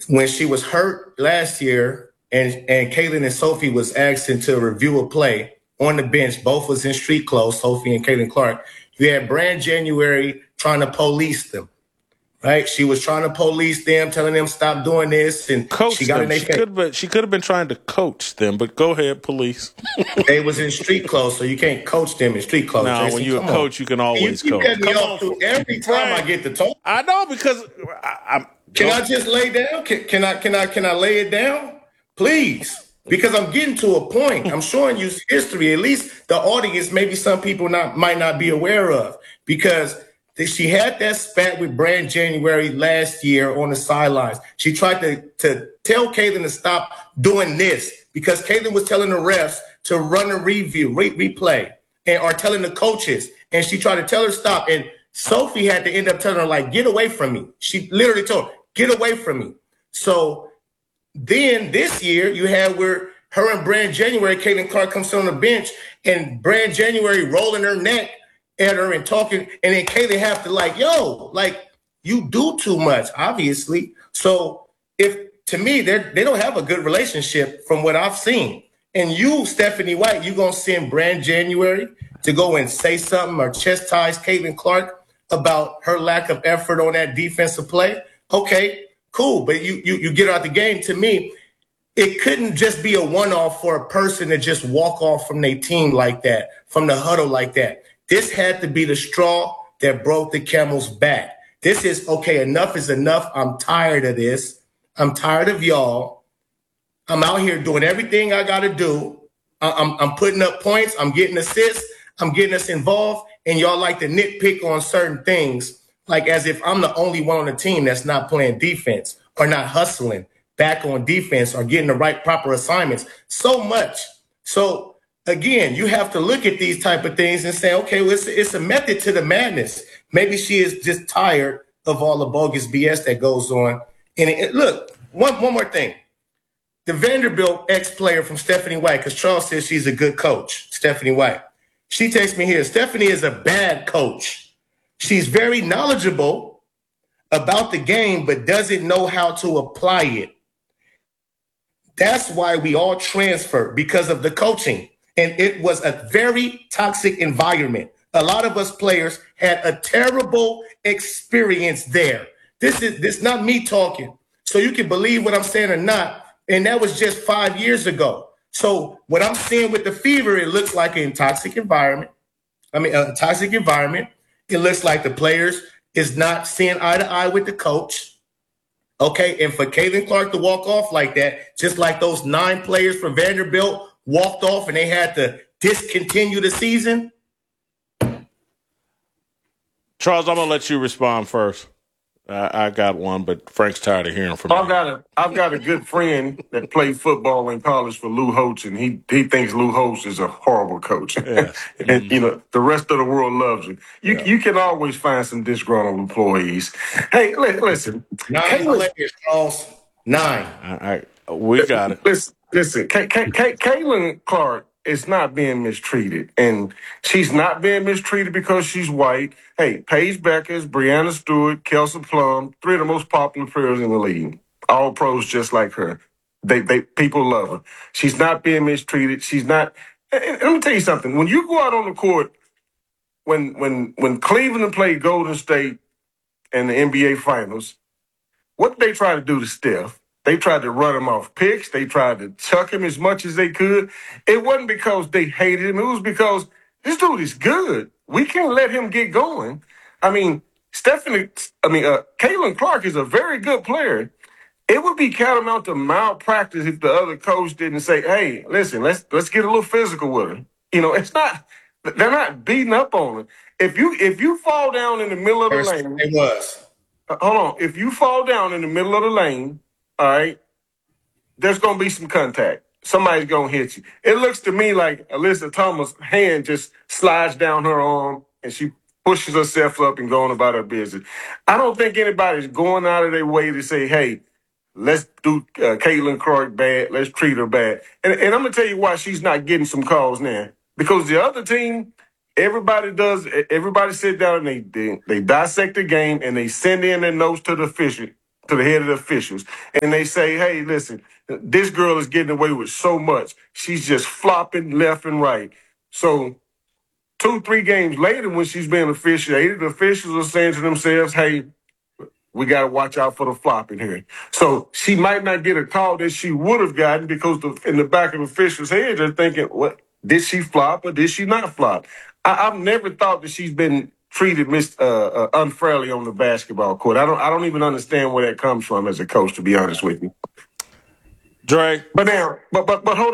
when she was hurt last year, and Caitlin and Sophie was asked to review a play on the bench. Both was in street clothes, Sophie and Caitlin Clark. You had Brand January trying to police them. Right, she was trying to police them, telling them stop doing this, and coach she got them. in their face. She could have been trying to coach them, but go ahead, police. They was in street clothes, so you can't coach them in street clothes. No, Jason, when you're a coach, you can always you coach. cut me off every time I get to talk. I know because Can I just lay down? Can I lay it down, please? Because I'm getting to a point. I'm showing you history. At least the audience, maybe some people might not be aware of, because she had that spat with Brand January last year on the sidelines. She tried to tell Caitlin to stop doing this because Caitlin was telling the refs to run a replay, and or telling the coaches, and she tried to tell her stop. And Sophie had to end up telling her, like, get away from me. She literally told her, get away from me. So then this year you had where her and Brand January, Caitlin Clark comes on the bench, and Brand January rolling her neck at her and talking, and then Caitlin have to you do too much, obviously. So if to me they don't have a good relationship from what I've seen. And you, Stephanie White, you gonna send Brand January to go and say something or chastise Caitlin Clark about her lack of effort on that defensive play? Okay, cool. But you get her out the game. To me, it couldn't just be a one-off for a person to just walk off from their team like that, from the huddle like that. This had to be the straw that broke the camel's back. This is, okay, enough is enough. I'm tired of this. I'm tired of y'all. I'm out here doing everything I got to do. I'm putting up points. I'm getting assists. I'm getting us involved. And y'all like to nitpick on certain things, like as if I'm the only one on the team that's not playing defense or not hustling back on defense or getting the right proper assignments. So much. So again, you have to look at these type of things and say, okay, well, it's a method to the madness. Maybe she is just tired of all the bogus BS that goes on. And look, one more thing. The Vanderbilt ex-player from Stephanie White, because Charles says she's a good coach, Stephanie White. She takes me here. Stephanie is a bad coach. She's very knowledgeable about the game, but doesn't know how to apply it. That's why we all transferred, because of the coaching. And it was a very toxic environment. A lot of us players had a terrible experience there. This is not me talking. So you can believe what I'm saying or not. And that was just 5 years ago. So what I'm seeing with the Fever, it looks like a toxic environment. A toxic environment. It looks like the players is not seeing eye to eye with the coach. Okay, and for Caitlin Clark to walk off like that, just like those 9 players from Vanderbilt walked off and they had to discontinue the season. Charles, I'm gonna let you respond first. I got one, but Frank's tired of hearing from me. I've got a good friend that played football in college for Lou Holtz, and he thinks Lou Holtz is a horrible coach. Yes. And the rest of the world loves him. You can always find some disgruntled employees. Hey, listen. 9 players, Charles. 9. We got it. Listen. Caitlin Clark is not being mistreated, and she's not being mistreated because she's white. Hey, Paige Beckers, Brianna Stewart, Kelsey Plum, 3 of the most popular players in the league, all pros just like her. They people love her. She's not being mistreated. She's not. And let me tell you something. When you go out on the court, when Cleveland played Golden State in the NBA Finals, what did they try to do to Steph? They tried to run him off picks. They tried to chuck him as much as they could. It wasn't because they hated him. It was because this dude is good. We can't let him get going. Caitlin Clark is a very good player. It would be catamount to malpractice if the other coach didn't say, hey, listen, let's get a little physical with her. It's not, they're not beating up on her. If you fall down in the middle of the lane. It was. Hold on. If you fall down in the middle of the lane, all right, there's going to be some contact. Somebody's going to hit you. It looks to me like Alyssa Thomas' hand just slides down her arm and she pushes herself up and going about her business. I don't think anybody's going out of their way to say, hey, let's do Caitlin Clark bad. Let's treat her bad. And I'm going to tell you why she's not getting some calls now. Because the other team, everybody sit down and they dissect the game and they send in their notes to the official. to the head of the officials, and they say, hey, listen, this girl is getting away with so much. She's just flopping left and right. So 2-3 games later, when she's being officiated, the officials are saying to themselves, hey, we got to watch out for the flopping here. So she might not get a call that she would have gotten because in the back of the officials' head, they're thinking, what, did she flop or did she not flop? I've never thought that she's been treated unfairly on the basketball court. I don't even understand where that comes from as a coach, to be honest with you. Dre. But hold